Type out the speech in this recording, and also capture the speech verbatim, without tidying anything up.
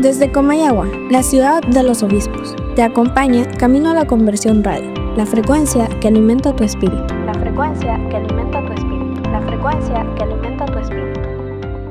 Desde Comayagua, la ciudad de los obispos, te acompaña Camino a la Conversión Radio, la frecuencia que alimenta tu espíritu. La frecuencia que alimenta tu espíritu. La frecuencia que alimenta tu espíritu.